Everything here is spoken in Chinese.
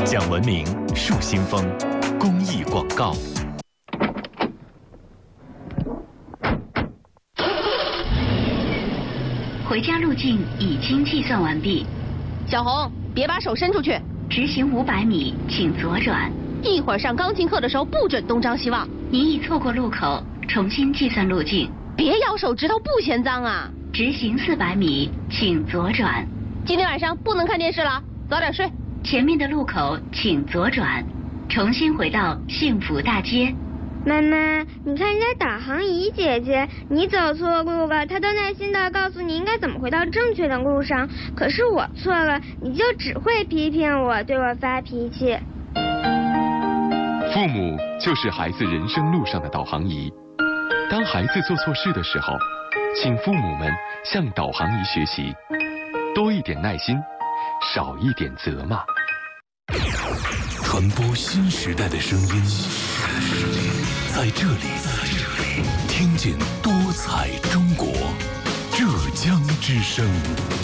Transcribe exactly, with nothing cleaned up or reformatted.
讲文明树新风，公益广告。 回家路径已经计算完毕。 小红，别把手伸出去。 直行五百米，请左转。 一会儿上钢琴课的时候不准东张西望。 你已错过路口，重新计算路径。 别咬手指头，不嫌脏啊。 直行四百米，请左转。 今天晚上不能看电视了，早点睡。 前面的路口请左转，重新回到幸福大街。 妈妈，你看人家导航仪姐姐，你走错路了，她都耐心的告诉你应该怎么回到正确的路上。可是我错了，你就只会批评我，对我发脾气。 父母就是孩子人生路上的导航仪。当孩子做错事的时候，请父母们向导航仪学习，多一点耐心，少一点责骂。 传播新时代的声音，在这里，听见多彩中国，浙江之声。